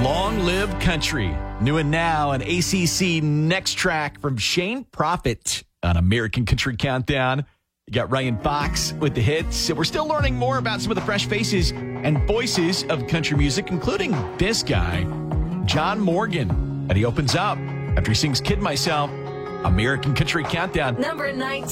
Long Live Country. New and now, an ACC next track from Shane Prophet on American Country Countdown. You got Ryan Fox with the hits. We're still learning more about some of the fresh faces and voices of country music, including this guy, John Morgan. And he opens up after he sings Kid Myself, American Country Countdown. Number 19.